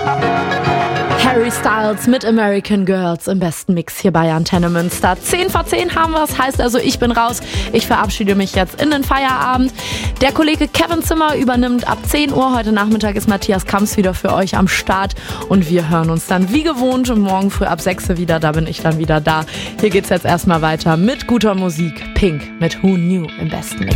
Harry Styles mit American Girls im besten Mix hier bei Antenne Münster. 10 vor 10 haben wir es, heißt also, ich bin raus. Ich verabschiede mich jetzt in den Feierabend. Der Kollege Kevin Zimmer übernimmt ab 10 Uhr. Heute Nachmittag ist Matthias Kamps wieder für euch am Start. Und wir hören uns dann wie gewohnt morgen früh ab 6 Uhr wieder. Da bin ich dann wieder da. Hier geht's jetzt erstmal weiter mit guter Musik. Pink mit Who Knew im besten Mix.